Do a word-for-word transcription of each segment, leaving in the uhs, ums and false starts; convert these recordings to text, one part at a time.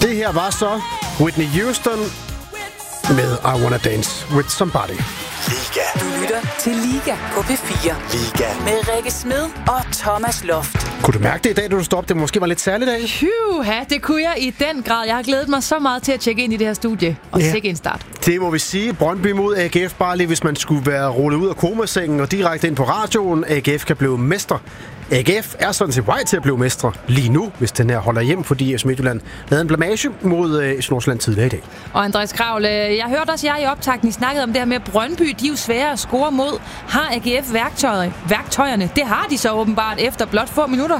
Det her var så Whitney Houston med I Wanna Dance With Somebody. Liga. Du lytter til Liga på P fire. Liga. Med Rikke Smed og Thomas Loft. Kunne du mærke det i dag, da du stod op? Det måske var lidt særligt dag? Hyha, det kunne jeg i den grad. Jeg har glædet mig så meget til at tjekke ind i det her studie. Og Ja. sikke en start. Det må vi sige. Brøndby mod A G F, bare lige hvis man skulle være rullet ud af komasengen og direkte ind på radioen. A G F kan blive mester. A G F er sådan set vej til at blive mestre lige nu, hvis den her holder hjem, fordi F C Midtjylland lavede en blamage mod øh, Nordsjælland tidligere i dag. Og Andreas Kravl, jeg hørte også jer i optakten, I snakkede om det her med Brøndby. De er jo svære at score mod. Har A G F værktøjer? værktøjerne? Det har de så åbenbart efter blot få minutter.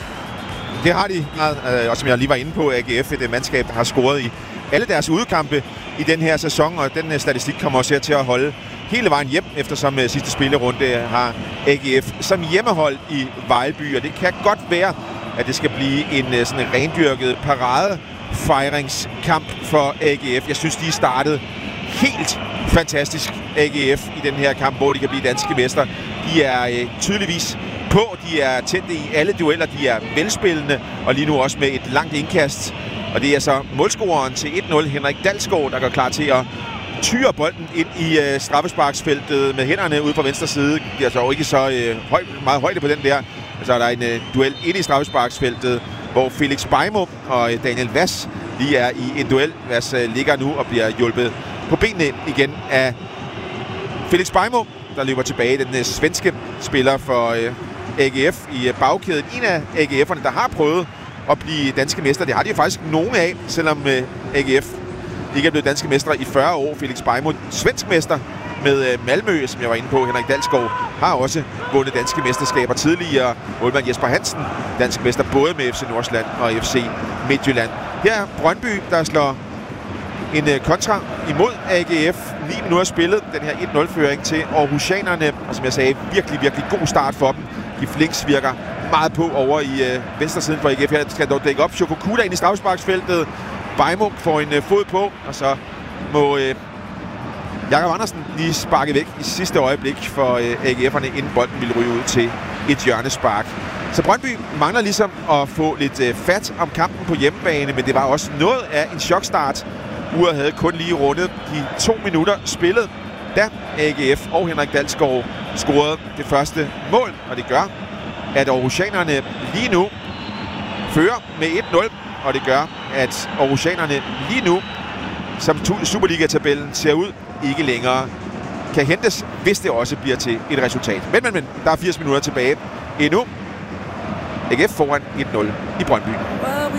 Det har de, og som jeg lige var inde på, A G F, et mandskab, der har scoret i alle deres udkampe i den her sæson, og den statistik kommer også her til at holde hele vejen hjem, eftersom sidste spillerunde har A G F som hjemmehold i Vejlby, og det kan godt være, at det skal blive en sådan en rendyrket paradefejringskamp for A G F. Jeg synes, de startede helt fantastisk, A G F, i den her kamp, hvor de kan blive danske mester. De er øh, tydeligvis på, de er tændte i alle dueller, de er velspillende, og lige nu også med et langt indkast. Og det er så målscoreren til et nul, Henrik Dalsgaard, der går klar til at tyre bolden ind i øh, straffesparksfeltet med hænderne ude på venstre side. Det er så ikke så øh, høj, meget højde på den der. Så er der en øh, duel ind i straffesparksfeltet, hvor Felix Beimo og øh, Daniel Vass lige er i en duel. Vass øh, ligger nu og bliver hjulpet på benene igen af Felix Beimo, der løber tilbage. Den øh, svenske spiller for øh, A G F i øh, bagkæden. En af A G F'erne, der har prøvet at blive danske mester. Det har de jo faktisk nogen af, selvom øh, A G F ikke er blevet danske mestre i fyrre år. Felix Beimo, svensk mester med øh, Malmø, som jeg var inde på. Henrik Dalsgaard har også vundet danske mesterskaber tidligere. Målmand Jesper Hansen, dansk mester både med F C Nordsjælland og F C Midtjylland. Her er Brøndby, der slår en øh, kontra imod A G F. ni minutter spillet, den her et nul-føring til Aarhusianerne. Og som jeg sagde, virkelig, virkelig god start for dem. De Flinks virker meget på over i øh, venstre siden for A G F. Her skal dog dække op. Shokokuda ind i straffesparksfeltet. Beimo får en øh, fod på, og så må øh, Jakob Andersen lige sparke væk i sidste øjeblik for øh, A G F'erne, inden bolden ville ryge ud til et hjørnespark. Så Brøndby mangler ligesom at få lidt øh, fat om kampen på hjemmebane, men det var også noget af en chokstart. Uret havde kun lige rundet de to minutter spillet, da A G F og Henrik Dalsgaard scorede det første mål, og det gør, at Aarhusianerne lige nu fører med et nul, og det gør, at Aarhusianerne lige nu, som Superliga-tabellen ser ud, ikke længere kan hentes, hvis det også bliver til et resultat. Men, men, men, der er firs minutter tilbage endnu. A G F foran et nul i Brøndby. Well,